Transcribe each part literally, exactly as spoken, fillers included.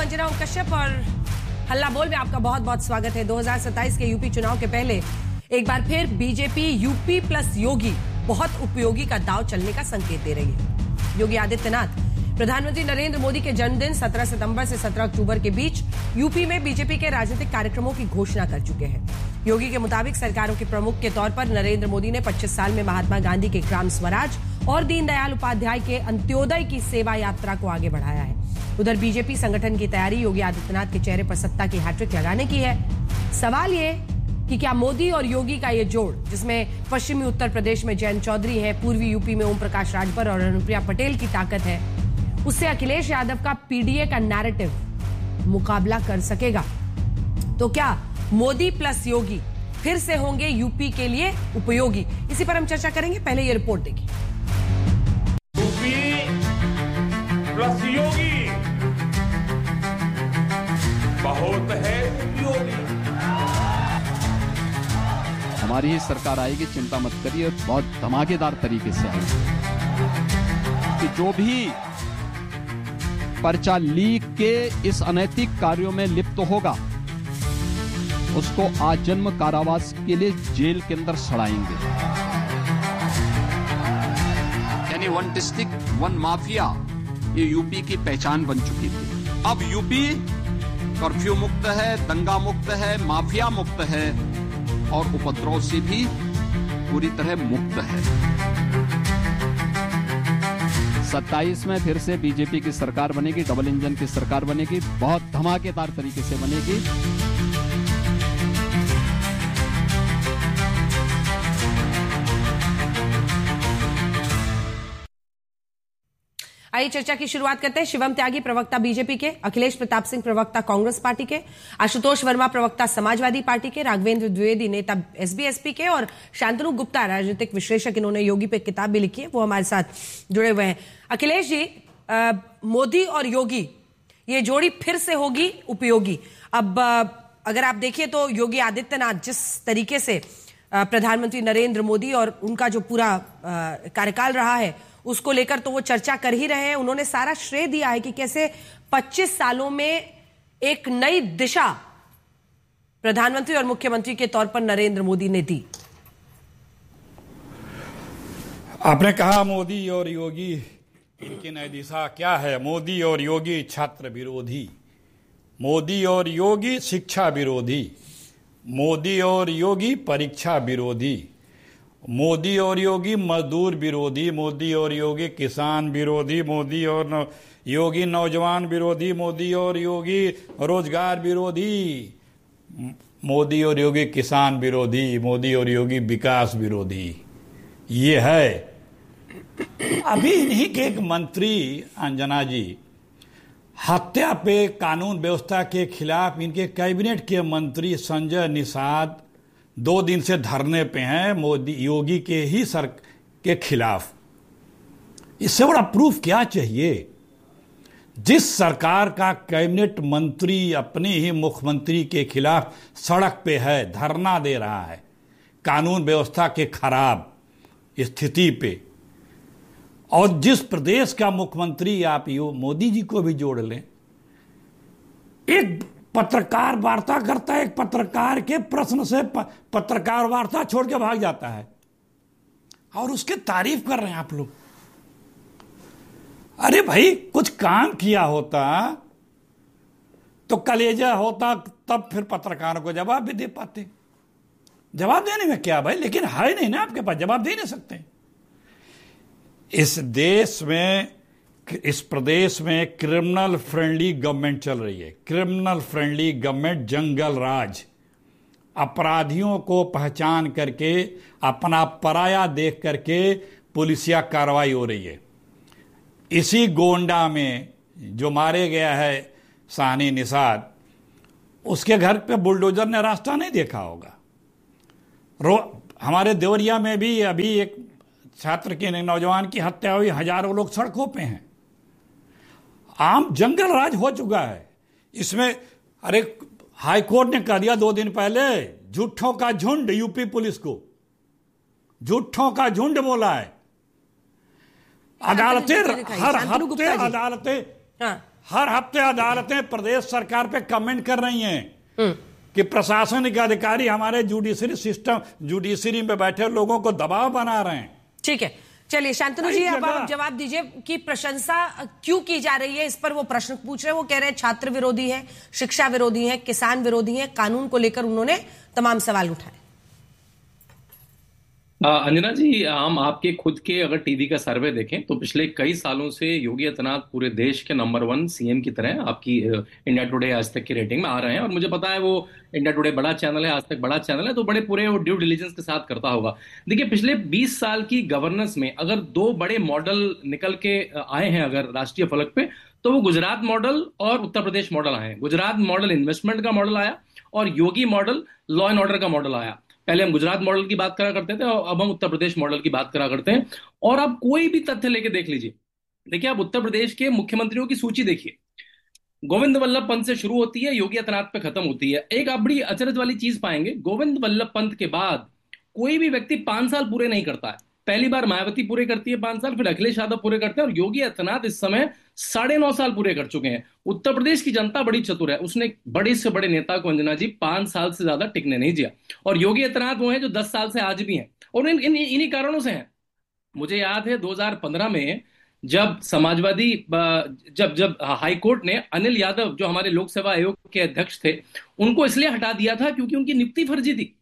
अंजना ओम कश्यप और हल्ला बोल में आपका बहुत बहुत स्वागत है। दो हज़ार सत्ताईस के यूपी चुनाव के पहले एक बार फिर बीजेपी यूपी प्लस योगी बहुत उपयोगी का दांव चलने का संकेत दे रही है। योगी आदित्यनाथ प्रधानमंत्री नरेंद्र मोदी के जन्मदिन सत्रह सितंबर से सत्रह अक्टूबर के बीच यूपी में बीजेपी के राजनीतिक कार्यक्रमों की घोषणा कर चुके हैं। योगी के मुताबिक सरकारों के प्रमुख के तौर पर नरेंद्र मोदी ने पच्चीस साल में महात्मा गांधी के ग्राम स्वराज और दीनदयाल उपाध्याय के अंत्योदय की सेवा यात्रा को आगे बढ़ाया है। उधर बीजेपी संगठन की तैयारी योगी आदित्यनाथ के चेहरे पर सत्ता की हैट्रिक लगाने की है। सवाल ये कि क्या मोदी और योगी का ये जोड़, जिसमें पश्चिमी उत्तर प्रदेश में जयंत चौधरी है, पूर्वी यूपी में ओम प्रकाश राजभर और अनुप्रिया पटेल की ताकत है, उससे अखिलेश यादव का पीडीए का नैरेटिव मुकाबला कर सकेगा? तो क्या मोदी प्लस योगी फिर से होंगे यूपी के लिए उपयोगी? इसी पर हम चर्चा करेंगे। पहले ये रिपोर्ट देखिए। यूपी प्लस योगी बहुत है उपयोगी। हमारी ही सरकार आएगी, चिंता मत करिए, बहुत धमाकेदार तरीके से आएगी। कि जो भी पर्चा लीक के इस अनैतिक कार्यों में लिप्त होगा उसको आजन्म कारावास के लिए जेल के अंदर सड़ाएंगे। यानी वन डिस्ट्रिक्ट वन माफिया ये यूपी की पहचान बन चुकी थी। अब यूपी कर्फ्यू मुक्त है, दंगा मुक्त है, माफिया मुक्त है और उपद्रव से भी पूरी तरह मुक्त है। सत्ताईस में फिर से बीजेपी की सरकार बनेगी, डबल इंजन की सरकार बनेगी, बहुत धमाकेदार तरीके से बनेगी। आइए चर्चा की शुरुआत करते हैं। शिवम त्यागी प्रवक्ता बीजेपी के, अखिलेश प्रताप सिंह प्रवक्ता कांग्रेस पार्टी के, आशुतोष वर्मा प्रवक्ता समाजवादी पार्टी के, राघवेंद्र द्विवेदी नेता एसबीएसपी के और शांतनु गुप्ता राजनीतिक विश्लेषक, इन्होंने योगी पे किताब भी लिखी है, वो हमारे साथ जुड़े हुए हैं। अखिलेश जी, आ, मोदी और योगी ये जोड़ी फिर से होगी उपयोगी। अब आ, अगर आप देखिए तो योगी आदित्यनाथ जिस तरीके से आ, प्रधानमंत्री नरेंद्र मोदी और उनका जो पूरा कार्यकाल रहा है उसको लेकर तो वो चर्चा कर ही रहे हैं। उन्होंने सारा श्रेय दिया है कि कैसे पच्चीस सालों में एक नई दिशा प्रधानमंत्री और मुख्यमंत्री के तौर पर नरेंद्र मोदी ने दी। आपने कहा मोदी और योगी की नई दिशा क्या है? मोदी और योगी छात्र विरोधी, मोदी और योगी शिक्षा विरोधी, मोदी और योगी परीक्षा विरोधी, मोदी और योगी मजदूर विरोधी, मोदी और योगी किसान विरोधी, मोदी और नौ, योगी नौजवान विरोधी, मोदी और योगी रोजगार विरोधी, मोदी और योगी किसान विरोधी, मोदी और योगी विकास विरोधी। ये है। अभी इन्हीं के एक मंत्री अंजना जी हत्या पे कानून व्यवस्था के खिलाफ, इनके कैबिनेट के मंत्री संजय निषाद दो दिन से धरने पे हैं मोदी योगी के ही सर के खिलाफ। इससे बड़ा प्रूफ क्या चाहिए? जिस सरकार का कैबिनेट मंत्री अपने ही मुख्यमंत्री के खिलाफ सड़क पे है, धरना दे रहा है कानून व्यवस्था के खराब स्थिति पे, और जिस प्रदेश का मुख्यमंत्री, आप यो मोदी जी को भी जोड़ लें, एक पत्रकार वार्ता करता है, एक पत्रकार के प्रश्न से पत्रकार वार्ता छोड़ के भाग जाता है और उसके तारीफ कर रहे हैं आप लोग। अरे भाई, कुछ काम किया होता तो कलेजा होता, तब फिर पत्रकारों को जवाब भी दे पाते। जवाब देने में क्या भाई, लेकिन है नहीं ना आपके पास, जवाब दे नहीं सकते। इस देश में, इस प्रदेश में क्रिमिनल फ्रेंडली गवर्नमेंट चल रही है। क्रिमिनल फ्रेंडली गवर्नमेंट, जंगल राज, अपराधियों को पहचान करके, अपना पराया देख करके पुलिसिया कार्रवाई हो रही है। इसी गोंडा में जो मारे गया है साहनी निषाद, उसके घर पे बुलडोजर ने रास्ता नहीं देखा होगा। रो हमारे देवरिया में भी अभी एक छात्र की, नौजवान की हत्या हुई, हजारों लोग सड़कों पे हैं। आम जंगल राज हो चुका है इसमें। अरे हाईकोर्ट ने कह दिया दो दिन पहले, झूठों का झुंड, यूपी पुलिस को झूठों का झुंड बोला है। अदालतें हर हफ्ते अदालतें हर हफ्ते अदालतें प्रदेश सरकार पे कमेंट कर रही हैं कि प्रशासनिक अधिकारी हमारे जुडिशरी सिस्टम जुडिशरी में बैठे लोगों को दबाव बना रहे हैं। ठीक है, चलिए शांतनु जी, अब आप जवाब दीजिए कि प्रशंसा क्यों की जा रही है? इस पर वो प्रश्न पूछ रहे हैं। वो कह रहे हैं छात्र विरोधी है, शिक्षा विरोधी है, किसान विरोधी है, कानून को लेकर उन्होंने तमाम सवाल उठाए। अंजना जी, हम आपके खुद के अगर टीवी का सर्वे देखें तो पिछले कई सालों से योगी आदित्यनाथ पूरे देश के नंबर वन सीएम की तरह आपकी इंडिया टुडे आज तक की रेटिंग में आ रहे हैं। और मुझे पता है वो इंडिया टुडे बड़ा चैनल है, आज तक बड़ा चैनल है, तो बड़े पूरे वो ड्यू डिलिजेंस के साथ करता होगा। देखिए, पिछले बीस साल की गवर्नेंस में अगर दो बड़े मॉडल निकल के आए हैं अगर राष्ट्रीय फलक पे, तो वो गुजरात मॉडल और उत्तर प्रदेश मॉडल आए हैं। गुजरात मॉडल इन्वेस्टमेंट का मॉडल आया और योगी मॉडल लॉ एंड ऑर्डर का मॉडल आया। पहले हम गुजरात मॉडल की बात करा करते थे और अब हम उत्तर प्रदेश मॉडल की बात करा करते हैं। और आप कोई भी तथ्य लेके देख लीजिए, देखिए आप उत्तर प्रदेश के मुख्यमंत्रियों की सूची देखिए, गोविंद वल्लभ पंत से शुरू होती है, योगी आदित्यनाथ पे खत्म होती है। एक आप बड़ी अचरज वाली चीज पाएंगे, गोविंद वल्लभ पंत के बाद कोई भी व्यक्ति पांच साल पूरे नहीं करता है। पहली बार मायावती पूरे करती है पांच साल, फिर अखिलेश यादव पूरे करते हैं, और योगी आदित्यनाथ इस समय साढ़े नौ साल पूरे कर चुके हैं। उत्तर प्रदेश की जनता बड़ी चतुर है, उसने बड़े से बड़े नेता को अंजना जी पांच साल से ज्यादा टिकने नहीं दिया। और योगी आदित्यनाथ वो हैं जो दस साल से आज भी हैं, और इन इन्हीं कारणों से हैं। मुझे याद है दो हज़ार पंद्रह में जब समाजवादी जब जब हाईकोर्ट ने अनिल यादव जो हमारे लोक सेवा आयोग के अध्यक्ष थे उनको इसलिए हटा दिया था क्योंकि उनकी नियुक्ति फर्जी थी।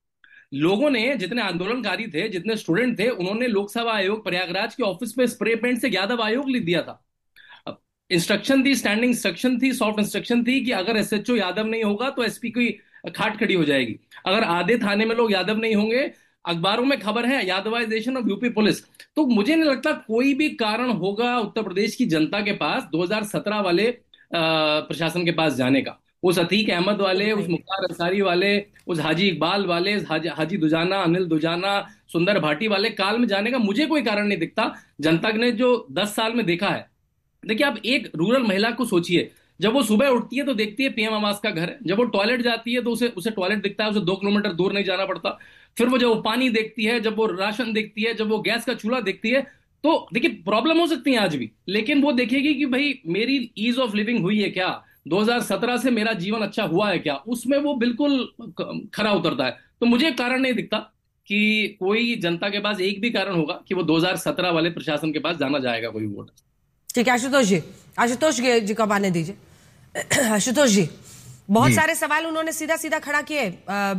लोगों ने, जितने आंदोलनकारी थे, जितने स्टूडेंट थे, उन्होंने लोक सेवा आयोग प्रयागराज के ऑफिस पे स्प्रे पेंट से यादव आयोग लिख दिया था। इंस्ट्रक्शन थी, स्टैंडिंग इंस्ट्रक्शन थी, सॉफ्ट इंस्ट्रक्शन थी कि अगर एसएचओ यादव नहीं होगा तो एसपी की खाट खड़ी हो जाएगी। अगर आधे थाने में लोग यादव नहीं होंगे, अखबारों में खबर है यादवाइजेशन ऑफ यूपी पुलिस। तो मुझे नहीं लगता कोई भी कारण होगा उत्तर प्रदेश की जनता के पास दो हज़ार सत्रह वाले प्रशासन के पास जाने का। उस अतीक अहमद वाले, उस मुख्तार अंसारी वाले, उस हाजी इकबाल वाले, हाजी, हाजी दुजाना, अनिल दुजाना, सुंदर भाटी वाले काल में जाने का मुझे कोई कारण नहीं दिखता। जनता ने जो दस साल में देखा है, देखिए आप एक रूरल महिला को सोचिए, जब वो सुबह उठती है तो देखती है पीएम आवास का घर है, जब वो टॉयलेट जाती है तो उसे उसे टॉयलेट दिखता है, उसे दो किलोमीटर दूर नहीं जाना पड़ता। फिर वो जब वो पानी देखती है, जब वो राशन देखती है, जब वो गैस का चूल्हा देखती है, तो देखिए प्रॉब्लम हो सकती है आज भी, लेकिन वो देखेगी कि भाई मेरी ईज ऑफ लिविंग हुई है क्या, दो हज़ार सत्रह से मेरा जीवन अच्छा हुआ है क्या, उसमें वो बिल्कुल खरा उतरता है। तो मुझे कारण नहीं दिखता कि कोई जनता के पास एक भी कारण होगा कि वो दो हज़ार सत्रह वाले प्रशासन के पास जाना जाएगा कोई वोट। ठीक है आशुतोष जी, आशुतोष जी को आने दीजिए। आशुतोष जी, बहुत सारे सवाल उन्होंने सीधा सीधा खड़ा किए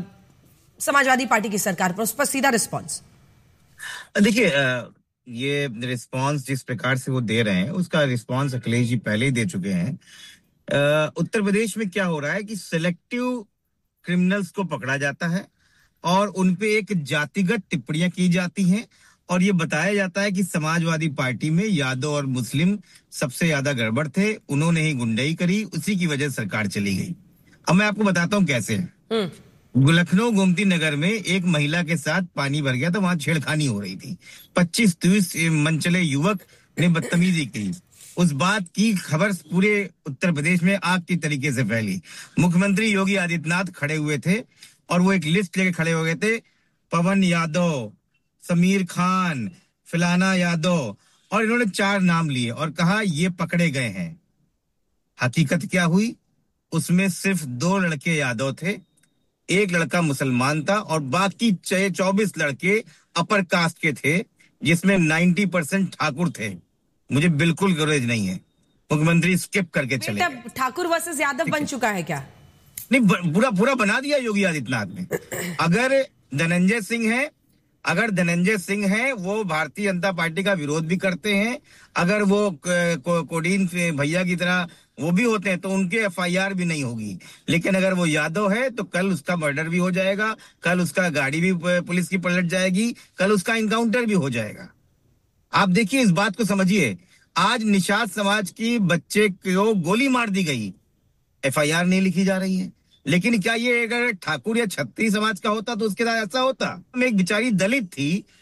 समाजवादी पार्टी की सरकार पर, उस पर सीधा रिस्पॉन्स। देखिए, ये रिस्पॉन्स जिस प्रकार से वो दे रहे हैं उसका रिस्पॉन्स अखिलेश जी पहले ही दे चुके हैं। उत्तर प्रदेश में क्या हो रहा है कि सिलेक्टिव क्रिमिनल्स को पकड़ा जाता है और उनपे एक जातिगत टिप्पणियां की जाती हैं, और ये बताया जाता है कि समाजवादी पार्टी में यादव और मुस्लिम सबसे ज्यादा गड़बड़ थे, उन्होंने ही गुंडाई करी, उसी की वजह सरकार चली गई। अब मैं आपको बताता हूँ कैसे। लखनऊ गोमती नगर में एक महिला के साथ पानी भर गया था, वहां छेड़खानी हो रही थी, पच्चीस तीस मनचले युवक ने बदतमीजी की। उस बात की खबर पूरे उत्तर प्रदेश में आग की तरीके से फैली। मुख्यमंत्री योगी आदित्यनाथ खड़े हुए थे और वो एक लिस्ट लेके खड़े हो गए थे, पवन यादव, समीर खान, फिलाना यादव, और इन्होंने चार नाम लिए और कहा ये पकड़े गए हैं। हकीकत क्या हुई, उसमें सिर्फ दो लड़के यादव थे, एक लड़का मुसलमान था और बाकी चौबीस लड़के अपर कास्ट के थे, जिसमें नब्बे परसेंट ठाकुर थे। मुझे बिल्कुल गरज नहीं है, मुख्यमंत्री स्किप करके चले। ठाकुर वर्सेस यादव बन चुका है क्या? नहीं, पूरा पूरा बना दिया योगी आदित्यनाथ ने। अगर धनंजय सिंह है अगर धनंजय सिंह है वो भारतीय जनता पार्टी का विरोध भी करते हैं, अगर वो को, कोडीन भैया की तरह वो भी होते हैं तो उनके एफआईआर भी नहीं होगी। लेकिन अगर वो यादव है तो कल उसका मर्डर भी हो जाएगा, कल उसका गाड़ी भी पुलिस की पलट जाएगी, कल उसका इनकाउंटर भी हो जाएगा। आप देखिए, इस बात को समझिए। आज निषाद समाज की बच्चे को गोली मार दी गई, एफआईआर नहीं लिखी जा रही है। लेकिन क्या ये अगर ठाकुर या छत्री समाज का होता तो उसके साथ ऐसा होता? एक बेचारी दलित थी